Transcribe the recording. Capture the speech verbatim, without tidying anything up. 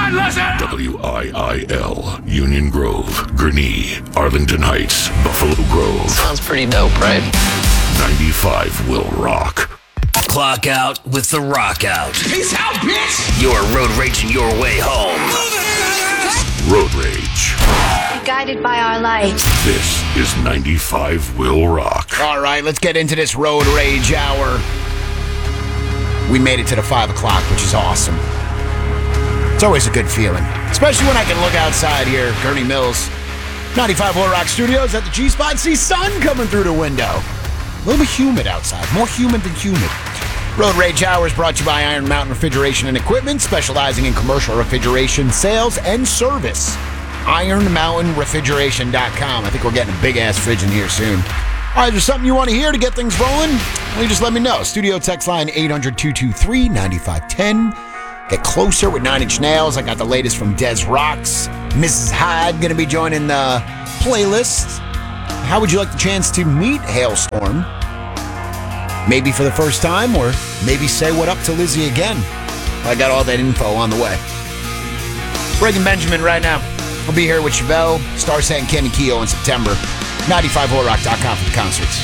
on, listen! W I I L, Union Grove, Gurnee, Arlington Heights, Buffalo Grove. Sounds pretty dope, right? ninety-five will rock. Clock out with the rock out. Peace out, bitch! You're road raging your way home. Road Rage. Guided by our light. This is ninety-five will rock. All right, let's get into this Road Rage hour. We made it to the five o'clock, which is awesome. It's always a good feeling, especially when I can look outside here, Gurnee Mills, ninety-five will rock Studios at the G-Spot and see sun coming through the window. A little bit humid outside, more humid than humid. Road Rage Hour is brought to you by Iron Mountain Refrigeration and Equipment, specializing in commercial refrigeration sales and service. iron mountain refrigeration dot com. I think we're getting a big-ass fridge in here soon. All right, there's something you want to hear to get things rolling? Well, you just let me know. Studio text line eight hundred, two two three, nine five one zero. Get closer with Nine Inch Nails. I got the latest from Des Rocks. Missus Hyde going to be joining the playlist. How would you like the chance to meet Halestorm? Maybe for the first time, or maybe say what up to Lizzie again. I got all that info on the way. Breaking Benjamin right now. I'll be here with Chevelle, Starset, and Kenny Keough in September. ninety-five will rock dot com for the concerts.